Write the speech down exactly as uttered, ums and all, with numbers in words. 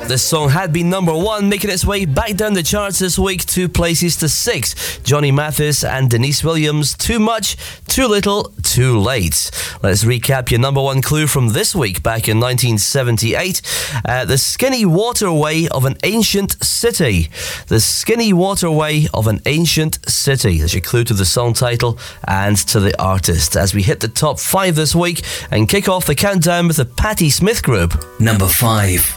This song had been number one, making its way back down the charts this week, two places to six. Johnny Mathis and Denise Williams, Too Much, Too Little, Too Late. Let's recap your number one clue from this week, back in nineteen seventy-eight. Uh, the skinny waterway of an ancient city. The skinny waterway of an ancient city. That's your clue to the song title and to the artist. As we hit the top five this week and kick off the countdown with the Patti Smith Group. Number five.